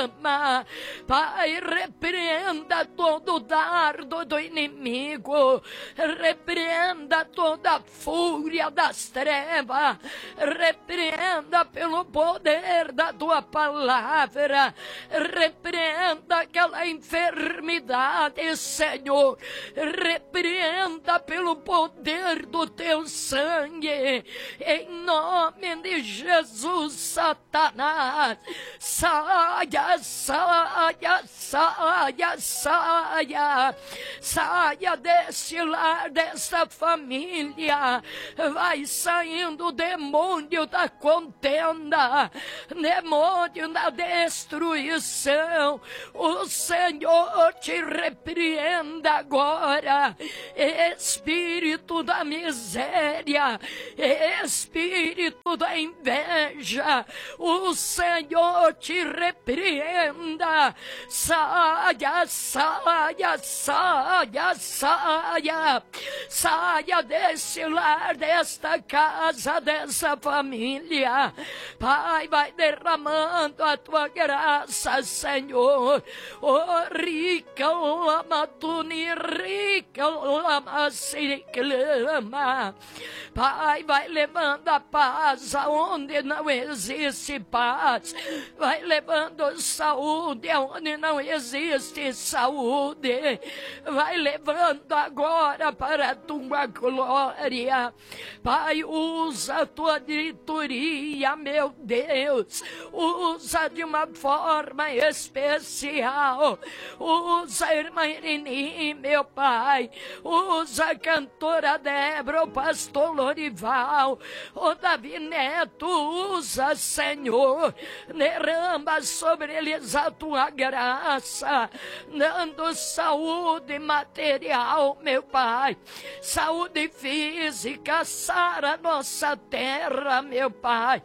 derrama. Pai, repreenda todo dardo do inimigo, repreenda toda a fúria das trevas, repreenda pelo poder da tua palavra, repreenda aquela enfermidade, Senhor, repreenda pelo poder do teu sangue, em nome de Jesus. Satanás, saia, saia, saia, saia, saia desse lar, dessa família, vai saindo o demônio da contenda, demônio da destruição. O Senhor te repreenda agora, espírito da miséria, espírito da inveja, o Senhor te repreenda. Saia, saia, saia, saia, saia desse lar, desta casa, dessa família. Pai, vai derramando a tua graça, Senhor. Oh, rica lama tuni, rica lama se clama. Pai, vai levando a paz aonde não existe paz, vai levando saúde aonde não existe saúde, vai levando agora para a tua glória. Pai, usa a tua diretoria, meu Deus, usa de uma forma especial, usa a irmã Irini, meu Pai, usa a cantora Débora, o pastor Lorival, o Davi Neto, usa, Senhor, derrama sobre eles a tua graça, dando saúde material, meu Pai, saúde física, sara nossa terra, meu Pai,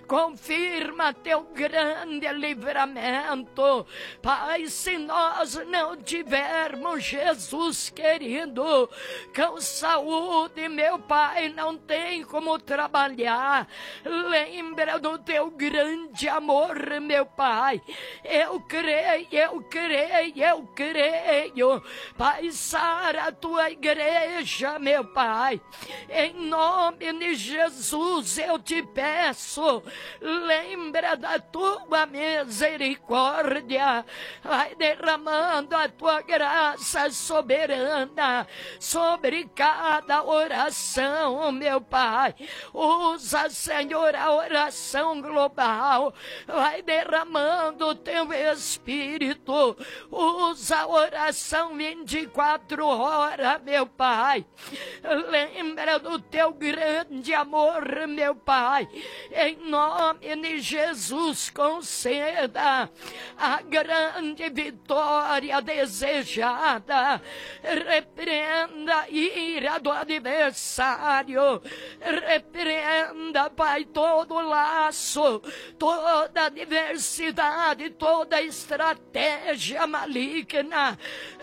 confirma teu grande livramento, Pai. Se nós não tivermos, Jesus querido, com saúde, meu Pai, não tem como trabalhar. Lembra do teu grande amor, meu Pai. Eu creio, eu creio, eu creio. Pai, sara a tua igreja, meu Pai. Em nome de Jesus eu te peço, lembra da tua misericórdia. Vai derramando a tua graça soberana sobre cada oração, meu Pai. Usa, Senhor, a oração global. Vai derramando o teu Espírito. Usa a oração 24 horas, meu Pai. Lembra do teu grande amor, meu Pai. Em nome de Jesus, conceda a grande vitória desejada. Repreenda a ira do adversário. Repreenda, Pai, todo laço, toda adversidade, toda estratégia maligna.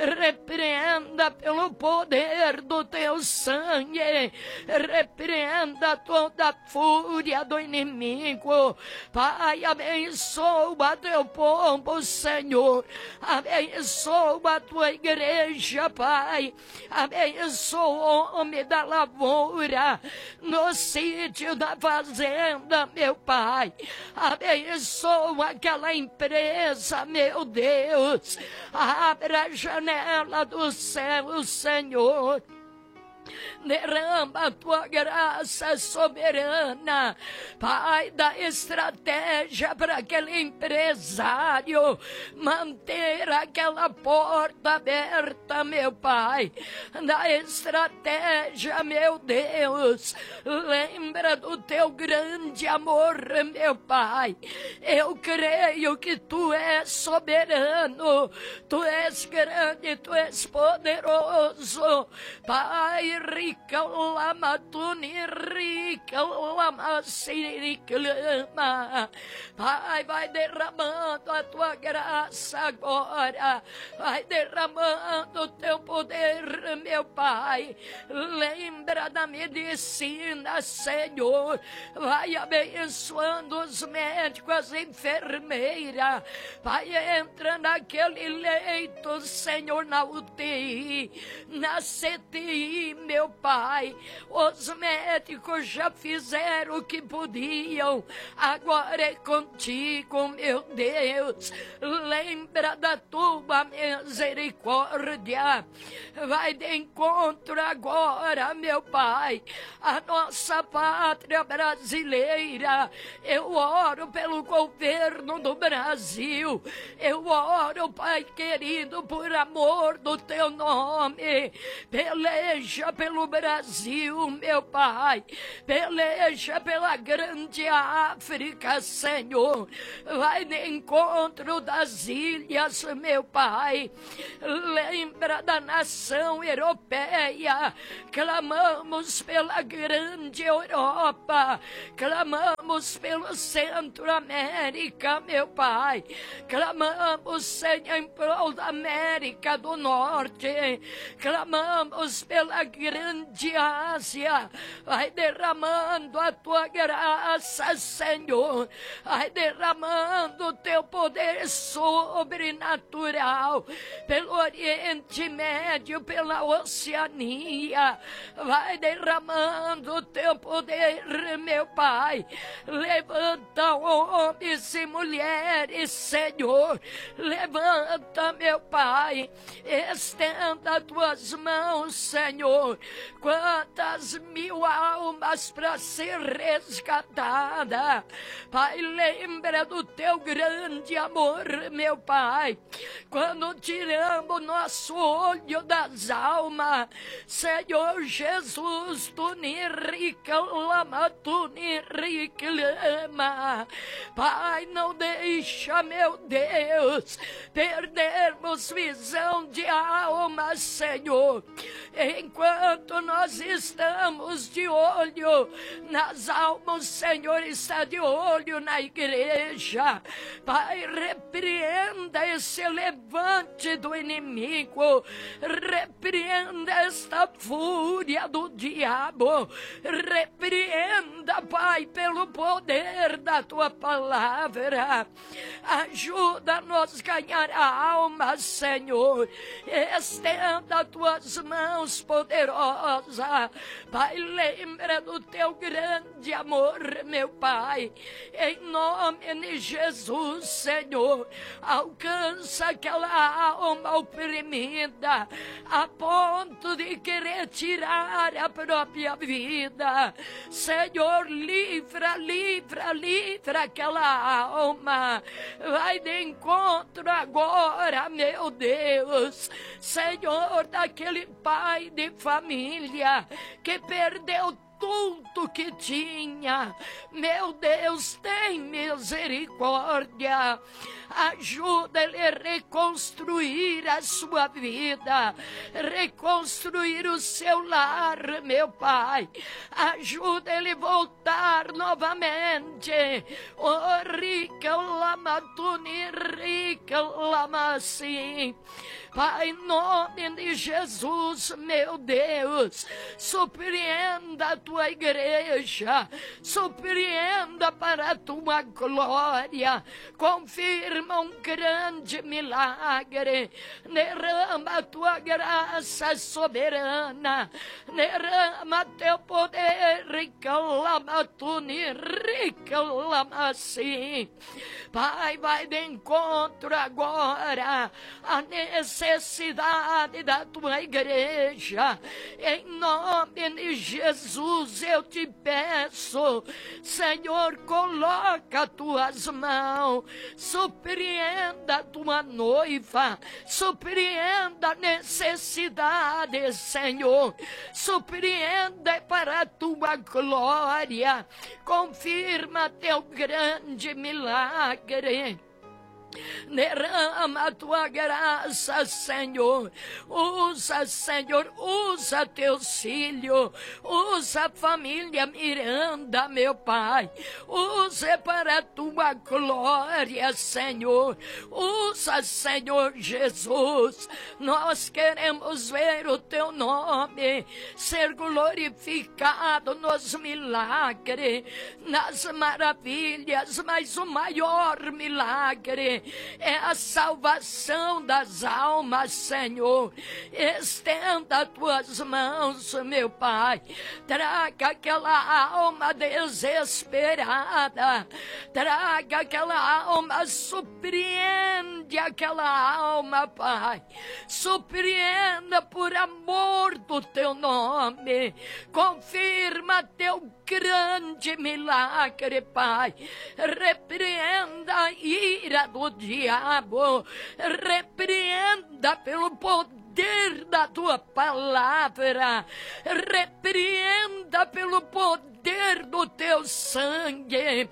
Repreenda pelo poder do teu sangue. Repreenda toda a fúria do inimigo. Pai, abençoa teu povo, Senhor. Abençoa a tua igreja, Pai. Abençoa o homem da lavoura, no sítio da fazenda, meu Pai. Abençoa aquela empresa, meu Deus. Abra a janela do céu, Senhor. Derrama a tua graça soberana, Pai, da estratégia para aquele empresário manter aquela porta aberta, meu Pai. Da estratégia, meu Deus, lembra do teu grande amor, meu Pai. Eu creio que tu és soberano, tu és grande, tu és poderoso, Pai. rica lama tuni rica lama sirica lama. Pai, vai derramando a tua graça agora, vai derramando o teu poder, meu Pai. Lembra da medicina, Senhor, vai abençoando os médicos, as enfermeiras, vai entra naquele leito, Senhor, na UTI, na CTI, meu Pai. Os médicos já fizeram o que podiam, agora é contigo, meu Deus. Lembra da tua misericórdia, vai de encontro agora, meu Pai, a nossa pátria brasileira. Eu oro pelo governo do Brasil, eu oro, Pai querido, por amor do teu nome, peleja pelo Brasil, meu Pai, peleja pela grande África, Senhor, vai de encontro das ilhas, meu Pai. Lembra da nação europeia, clamamos pela grande Europa, clamamos pelo Centro-América, meu Pai, clamamos, Senhor, em prol da América do Norte, clamamos pela grande Ásia. Vai derramando a tua graça, Senhor, vai derramando o teu poder sobrenatural pelo Oriente Médio, pela Oceania, vai derramando o teu poder, meu Pai. Levanta homens e mulheres, Senhor, levanta, meu Pai, estenda as tuas mãos, Senhor. Quantas mil almas para ser resgatada, Pai, lembra do teu grande amor, meu Pai, quando tiramos nosso olho das almas, Senhor Jesus, tu ni rica lama, tu ni rica lama. Pai, não deixa, meu Deus, perdermos visão de alma, Senhor, enquanto nós estamos de olho nas almas, Senhor está de olho na igreja. Pai, repreenda esse levante do inimigo, repreenda esta fúria do diabo, repreenda, Pai, pelo poder da tua palavra. Ajuda-nos a ganhar a alma, Senhor, estenda as tuas mãos poderosas, Pai, lembra do teu grande amor, meu Pai, em nome de Jesus, Senhor, alcança aquela alma oprimida, a ponto de querer tirar a própria vida, Senhor, livra, livra, livra aquela alma, vai de encontro agora, meu Deus, Senhor, daquele pai de família que perdeu tudo que tinha, meu Deus, tem misericórdia, ajuda ele a reconstruir a sua vida, reconstruir o seu lar, meu Pai, ajuda ele a voltar novamente, oh, rica lama, tuni rica lama, sim, Pai, em nome de Jesus, meu Deus, surpreenda a tua igreja, surpreenda para a tua glória, confirma um grande milagre, derrama a tua graça soberana, derrama teu poder, reclama tu, reclama sim. Pai, vai de encontro agora a necessidade da tua igreja, em nome de Jesus eu te peço, Senhor, coloca as tuas mãos, surpreenda a tua noiva, surpreenda a necessidade, Senhor, surpreenda para a tua glória, confirma teu grande milagre. Derrama a tua graça, Senhor. Usa, Senhor, usa teus filhos. Usa a família Miranda, meu Pai. Usa para a tua glória, Senhor. Usa, Senhor Jesus. Nós queremos ver o teu nome ser glorificado nos milagres, nas maravilhas, mas o maior milagre é a salvação das almas, Senhor. Estenda as tuas mãos, meu Pai. Traga aquela alma desesperada. Traga aquela alma, surpreende aquela alma, Pai. Surpreenda por amor do teu nome. Confirma teu grande milagre, Pai. Repreenda a ira do diabo. Repreenda pelo poder da tua palavra. Repreenda pelo poder do teu sangue.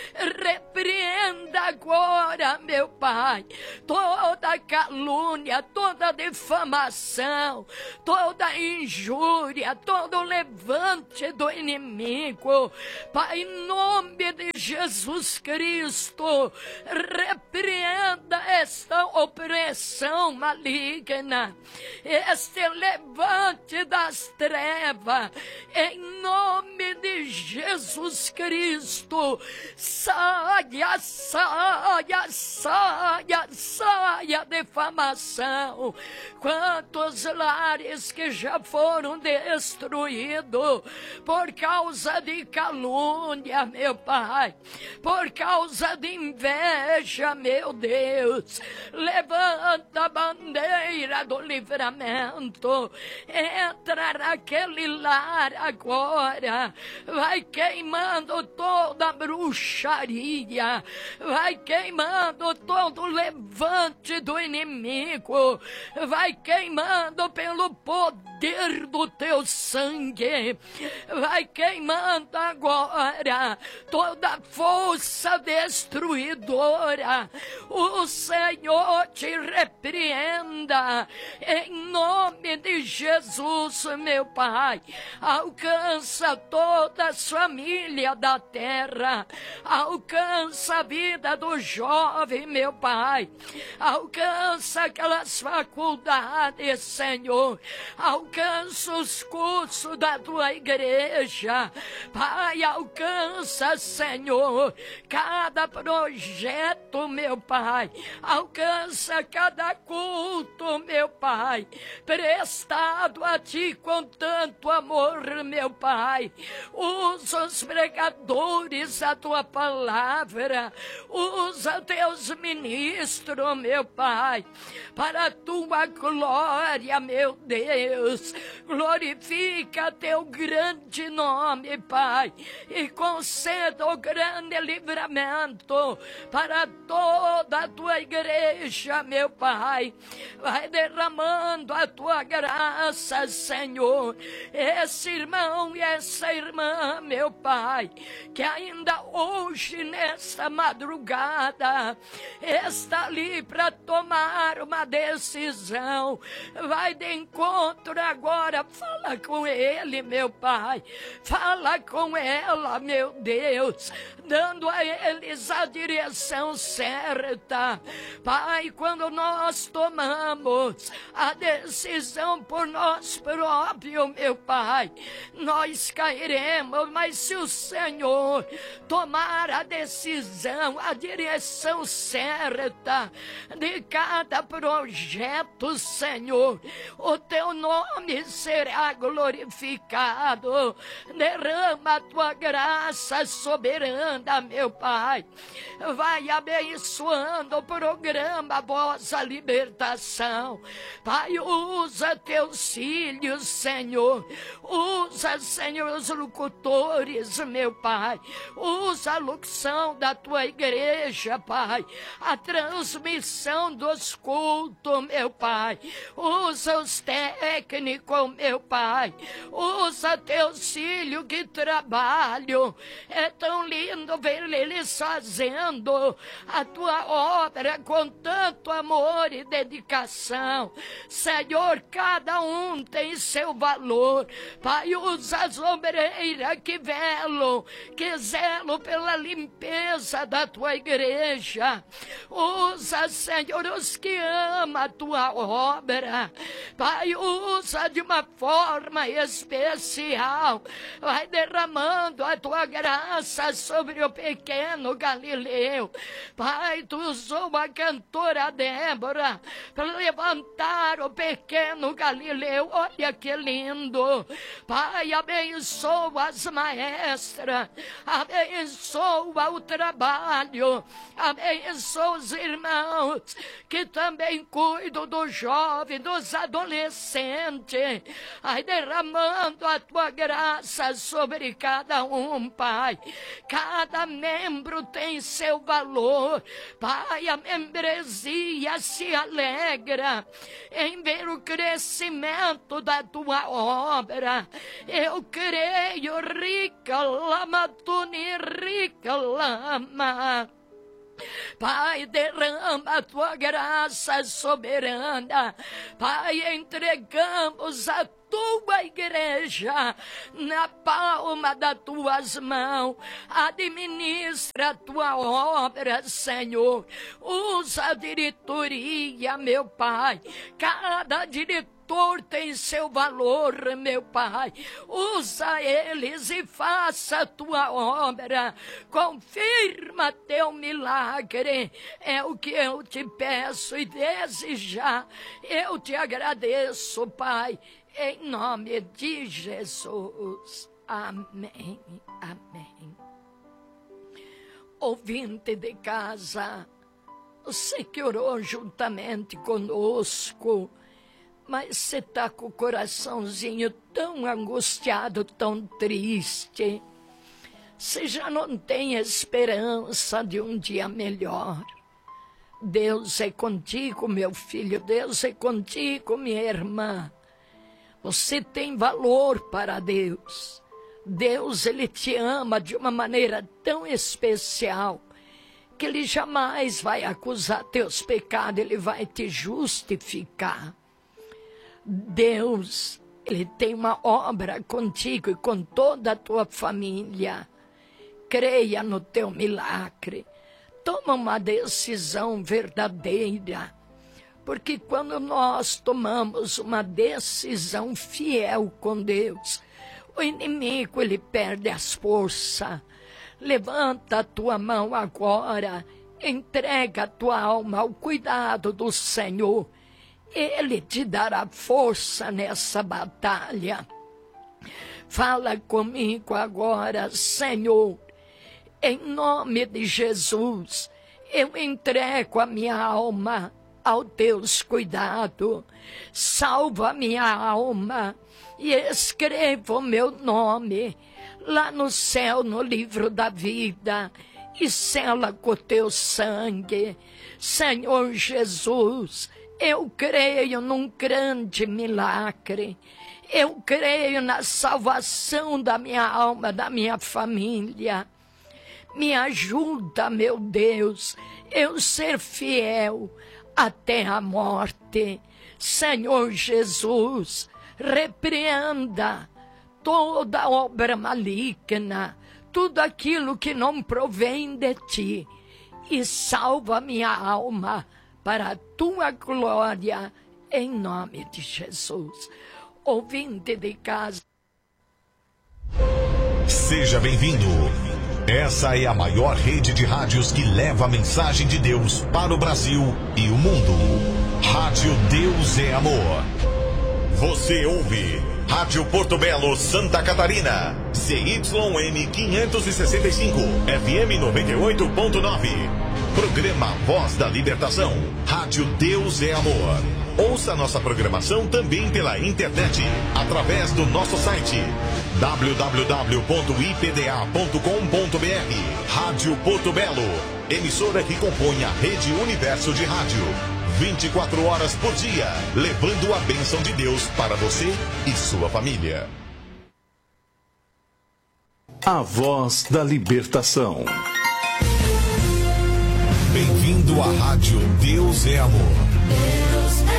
Repreenda agora, meu Pai, toda calúnia, toda difamação, toda injúria, todo levante do inimigo. Pai, em nome de Jesus Cristo, repreenda esta opressão maligna, este levante das trevas, em nome de Jesus Cristo. Saia, saia, saia, saia defamação. Quantos lares que já foram destruídos por causa de calúnia, meu Pai, por causa de inveja, meu Deus. Levanta a bandeira do livramento, entra naquele lar agora, vai queimando toda a bruxaria, vai queimando todo o levante do inimigo, vai queimando pelo poder do teu sangue, vai queimando agora toda força destruidora. O Senhor te repreenda em nome de Jesus, meu Pai. Alcança toda a família da terra, alcança a vida do jovem, meu Pai, alcança aquelas faculdades, Senhor, alcança os cursos da tua igreja, Pai, alcança, Senhor, cada projeto, meu Pai, alcança cada culto, meu Pai, prestado a Ti com tanto amor, meu Pai. Usa os pregadores da Tua palavra, usa Teus ministros, meu Pai, para a Tua glória, meu Deus. Glorifica Teu grande nome, Pai, e conceda o grande livramento para toda a Tua igreja, meu Pai. Vai derramando a Tua graça, Senhor. Esse irmão e essa irmã, meu Pai, que ainda hoje, nesta madrugada, está ali para tomar uma decisão. Vai de encontro agora, fala com ele, meu Pai. Fala com ela, meu Deus, dando a eles a direção certa. Pai, quando nós tomamos a decisão por nós próprios, meu Pai, nós cairemos, mas se o Senhor tomar a decisão, a direção certa de cada projeto, Senhor, o Teu nome será glorificado. Derrama a Tua graça soberana, meu Pai. Vai abençoando o programa Vossa Libertação. Pai, usa Teus filhos, Senhor. Usa, Senhor, os locutores pastores, meu Pai. Usa a locução da tua igreja, Pai. A transmissão dos cultos, meu Pai. Usa os técnicos, meu Pai. Usa teus filhos que trabalham. É tão lindo ver eles fazendo a tua obra com tanto amor e dedicação. Senhor, cada um tem seu valor. Pai, usa as obreiras que zelam pela limpeza da tua igreja. Usa, Senhor, os que amam a tua obra. Pai, usa de uma forma especial. Vai derramando a tua graça sobre o pequeno Galileu. Pai, tu usou a cantora Débora para levantar o pequeno Galileu. Olha que lindo. Pai, abençoa as maestras, abençoa o trabalho, abençoa os irmãos que também cuidam do jovem, dos adolescentes. Ai, derramando a tua graça sobre cada um, Pai. Cada membro tem seu valor. Pai, a membresia se alegra em ver o crescimento da tua obra. Eu creio, rica lama, tuni, rica lama. Pai, derrama a tua graça soberana. Pai, entregamos a tua igreja na palma das tuas mãos. Administra a tua obra, Senhor. Usa a diretoria, meu Pai. Cada diretor tem seu valor, meu Pai. Usa eles e faça a tua obra. Confirma teu milagre. É o que eu te peço e desejar. Eu te agradeço, Pai, em nome de Jesus. Amém. Amém. Ouvinte de casa, você que orou juntamente conosco, mas você está com o coraçãozinho tão angustiado, tão triste. Você já não tem esperança de um dia melhor. Deus é contigo, meu filho. Deus é contigo, minha irmã. Você tem valor para Deus. Deus, Ele te ama de uma maneira tão especial que Ele jamais vai acusar teus pecados. Ele vai te justificar. Deus, Ele tem uma obra contigo e com toda a tua família. Creia no teu milagre. Toma uma decisão verdadeira. Porque quando nós tomamos uma decisão fiel com Deus, o inimigo, ele perde as forças. Levanta a tua mão agora. Entrega a tua alma ao cuidado do Senhor. Ele te dará força nessa batalha. Fala comigo agora, Senhor. Em nome de Jesus, eu entrego a minha alma aos teus cuidados. Salva a minha alma e escreva o meu nome lá no céu, no livro da vida, e sela com o teu sangue. Senhor Jesus, eu creio num grande milagre. Eu creio na salvação da minha alma, da minha família. Me ajuda, meu Deus, eu ser fiel até a morte. Senhor Jesus, repreenda toda obra maligna, tudo aquilo que não provém de ti, e salva minha alma para a tua glória, em nome de Jesus. Ouvinte de casa, seja bem-vindo. Essa é a maior rede de rádios que leva a mensagem de Deus para o Brasil e o mundo. Rádio Deus é Amor. Você ouve Rádio Porto Belo, Santa Catarina. CYN 565, FM 98.9. Programa Voz da Libertação. Rádio Deus é Amor. Ouça nossa programação também pela internet, através do nosso site www.ipda.com.br. Rádio Porto Belo, emissora que compõe a Rede Universo de Rádio. 24 horas por dia, levando a bênção de Deus para você e sua família. A Voz da Libertação. Bem-vindo à Rádio Deus é Amor. Deus é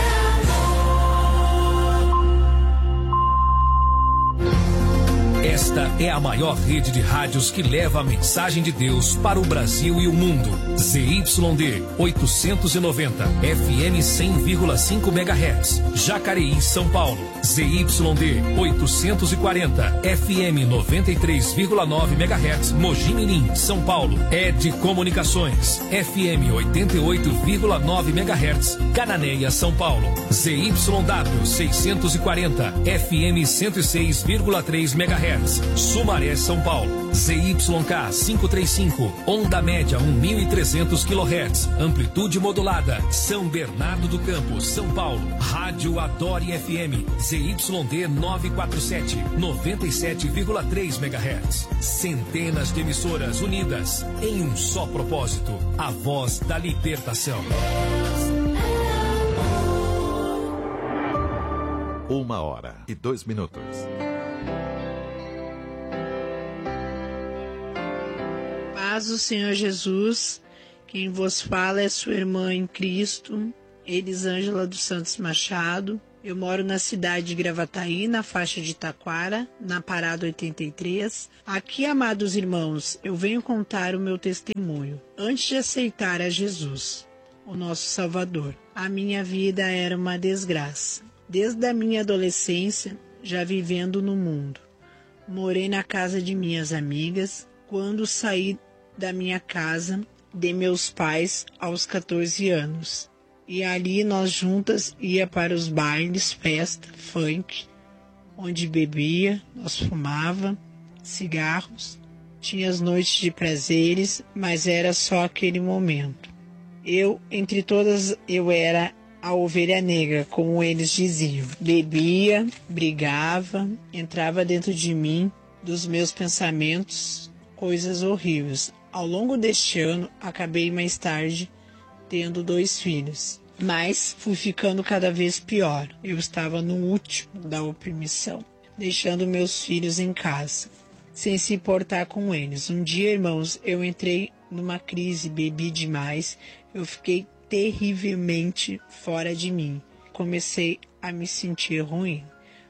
Esta é a maior rede de rádios que leva a mensagem de Deus para o Brasil e o mundo. ZYD 890, FM 100,5 MHz, Jacareí, São Paulo. ZYD 840, FM 93,9 MHz, Mogi Mirim, São Paulo. ED Comunicações, FM 88,9 MHz, Cananéia, São Paulo. ZYW 640, FM 106,3 MHz, Sumaré, São Paulo. ZYK 535, onda média 1.300 kHz, amplitude modulada, São Bernardo do Campo, São Paulo. Rádio Adore FM, ZYD 947, 97,3 MHz. Centenas de emissoras unidas em um só propósito, a voz da libertação. 1h02. Paz do Senhor Jesus, quem vos fala é sua irmã em Cristo, Elisângela dos Santos Machado. Eu moro na cidade de Gravataí, na faixa de Taquara, na Parada 83. Aqui, amados irmãos, eu venho contar o meu testemunho. Antes de aceitar a Jesus, o nosso Salvador, a minha vida era uma desgraça. Desde a minha adolescência, já vivendo no mundo. Morei na casa de minhas amigas. Quando saí da minha casa de meus pais aos 14 anos. E ali nós juntas ia para os bailes, festa, funk, onde bebia, nós fumava, cigarros, tinha as noites de prazeres, mas era só aquele momento. Eu, entre todas, eu era a ovelha negra, como eles diziam. Bebia, brigava, entrava dentro de mim, dos meus pensamentos, coisas horríveis. Ao longo deste ano, acabei mais tarde tendo 2 filhos, mas fui ficando cada vez pior. Eu estava no último da opressão, deixando meus filhos em casa, sem se importar com eles. Um dia, irmãos, eu entrei numa crise, bebi demais, eu fiquei terrivelmente fora de mim. Comecei a me sentir ruim,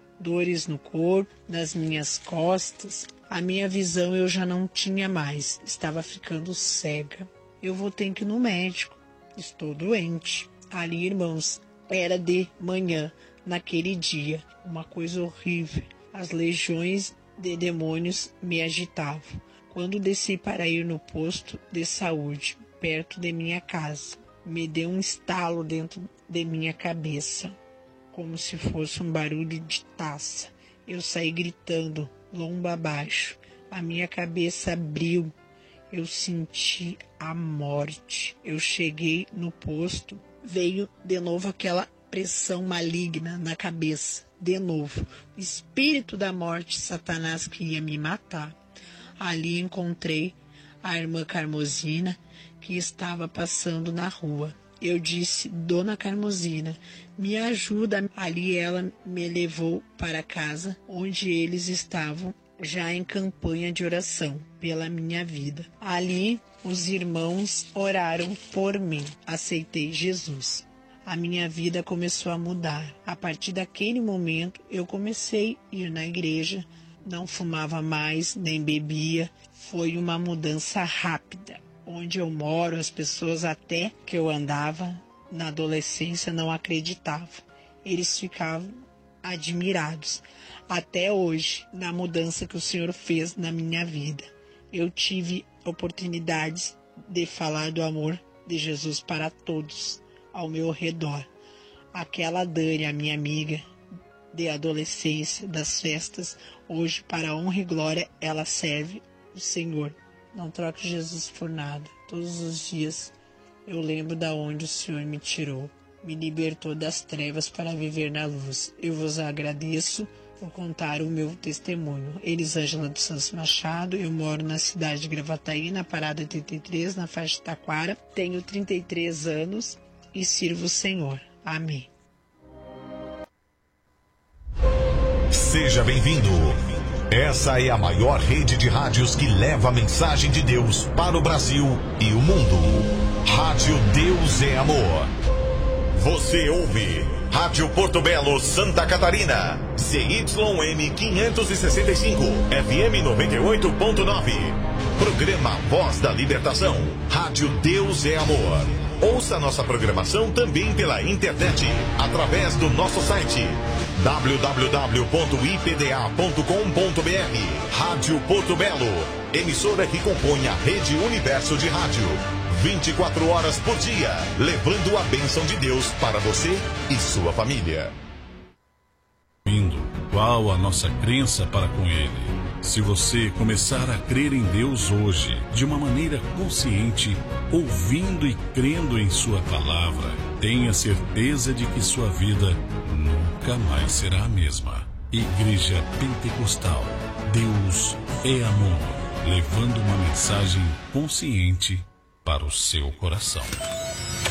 dores no corpo, nas minhas costas. A minha visão eu já não tinha mais, estava ficando cega. Eu vou ter que ir no médico, estou doente. Ali, irmãos, era de manhã, naquele dia, uma coisa horrível. As legiões de demônios me agitavam. Quando desci para ir no posto de saúde, perto de minha casa, me deu um estalo dentro de minha cabeça, como se fosse um barulho de taça. Eu saí gritando, lomba abaixo. A minha cabeça abriu. Eu senti a morte. Eu cheguei no posto. Veio de novo aquela pressão maligna na cabeça. De novo. O espírito da morte, Satanás, que ia me matar. Ali encontrei a irmã Carmosina, que estava passando na rua. Eu disse, Dona Carmosina, me ajuda. Ali ela me levou para casa, onde eles estavam já em campanha de oração pela minha vida. Ali os irmãos oraram por mim. Aceitei Jesus. A minha vida começou a mudar. A partir daquele momento eu comecei a ir na igreja, não fumava mais, nem bebia. Foi uma mudança rápida. Onde eu moro, as pessoas até que eu andava na adolescência não acreditavam. Eles ficavam admirados. Até hoje, na mudança que o Senhor fez na minha vida. Eu tive oportunidades de falar do amor de Jesus para todos ao meu redor. Aquela Dani, a minha amiga de adolescência, das festas, hoje, para a honra e glória, ela serve o Senhor. Não troque Jesus por nada. Todos os dias Eu lembro da onde o Senhor me tirou, me libertou das trevas para viver na luz. Eu vos agradeço por contar o meu testemunho. Elisângela dos Santos Machado, eu moro na cidade de Gravataí, na Parada 83, na faixa de Taquara. Tenho 33 anos e sirvo o Senhor. Amém. Seja bem-vindo. Essa é a maior rede de rádios que leva a mensagem de Deus para o Brasil e o mundo. Rádio Deus é Amor. Você ouve Rádio Porto Belo, Santa Catarina. ZYM 565, FM 98.9. Programa Voz da Libertação. Rádio Deus é Amor. Ouça nossa programação também pela internet, através do nosso site www.ipda.com.br. Rádio Porto Belo, emissora que compõe a Rede Universo de Rádio. 24 horas por dia, levando a bênção de Deus para você e sua família. Qual a nossa crença para com Ele? Se você começar a crer em Deus hoje, de uma maneira consciente, ouvindo e crendo em Sua palavra, tenha certeza de que sua vida nunca mais será a mesma. Igreja Pentecostal, Deus é Amor, levando uma mensagem consciente para o seu coração.